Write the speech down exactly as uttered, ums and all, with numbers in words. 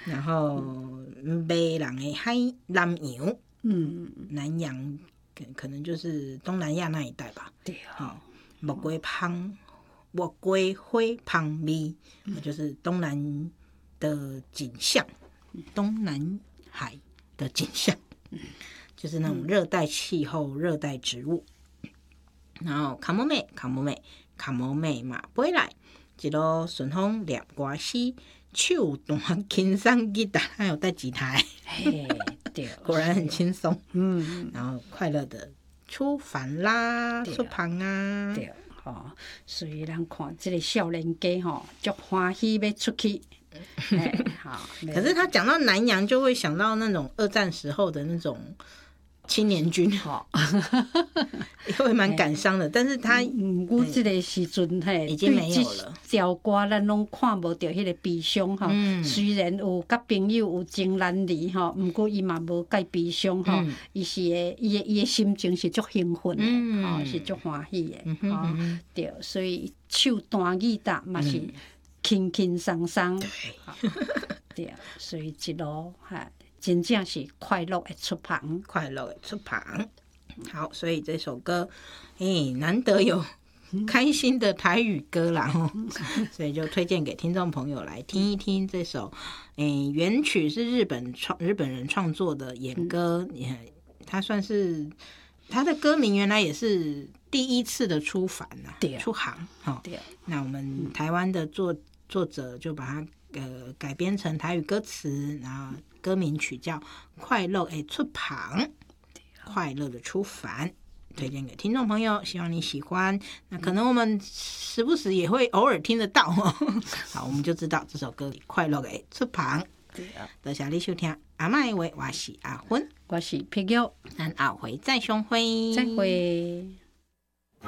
然后马人的海南洋，嗯，南洋可能就是东南亚那一带吧。 对啊， 木瓜芳，木瓜花芳味，就是东南的景象，东南海的景象，就是那种热带气候、热带植物。然后卡摩妹，卡摩妹，卡摩妹嘛，飞来一路顺风念歌诗，手弹轻松吉他，还有带吉他， 嘿，对， 果然很轻松。 嗯， 然后快乐的出帆啦，出航啊， 对，吼，所以咱看这个少年家吼，足欢喜要出去。哎，好。 可是他讲到南洋，就会想到那种二战时候的那种青年军，哈，也会蛮感伤的。但是他， 嗯，我这个时阵嘿， 已经没有了。 条歌咱拢看无到迄个悲伤哈。嗯、虽然有甲朋友有情难离哈，毋过伊嘛无介悲伤哈。伊、嗯、是诶，伊诶伊诶心情是足兴奋诶，吼、嗯，是足欢喜诶，吼、嗯，对，所以手弹吉他嘛是。轻轻松松，对，所以一路哈，真正是快乐的出航， 快乐的出航。好，所以这首歌，哎、欸，难得有开心的台语歌啦吼，所以就推荐给听众朋友来听一听这首。哎、欸，原曲是日本创日本人创作的演歌，也、嗯、他算是他的歌名原来也是第一次的出版啊，出航哈。那我们台湾的作作者就把它呃改编成台语歌词，然后歌名曲叫《快乐的出航》，快乐的出版，推荐给听众朋友，希望你喜欢。那可能我们时不时也会偶尔听得到哦。好，我们就知道这首歌《快乐的出航》。多谢你收听阿嬷的话，我是阿芬， 我是皮玉， 咱后回再相会， 再会。